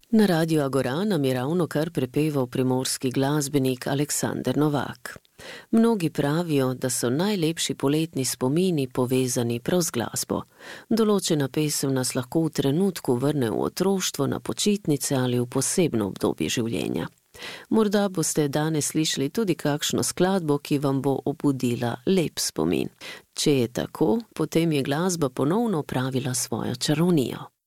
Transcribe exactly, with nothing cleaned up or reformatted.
Na Radiu Agora nam je ravno kar prepeval primorski glasbenik Aleksander Novak. Mnogi pravijo, da so najlepši poletni spomini povezani prav z glasbo. Določena pesem nas lahko v trenutku vrne v otroštvo, na počitnice ali v posebno obdobje življenja. Morda boste danes slišali tudi kakšno skladbo, ki vam bo obudila lep spomin. Če je tako, potem je glasba ponovno opravila svojo čarovnijo.